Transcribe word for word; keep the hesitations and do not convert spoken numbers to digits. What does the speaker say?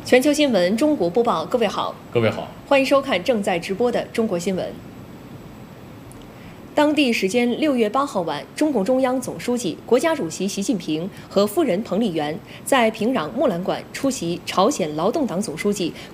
全球新闻中国播报，各位好， 各位好， 欢迎收看正在直播的中国新闻。当地时间六月八号晚，中共中央总书记、国家主席习近平和夫人彭丽媛在平壤木兰馆出席朝鲜劳动党总书记、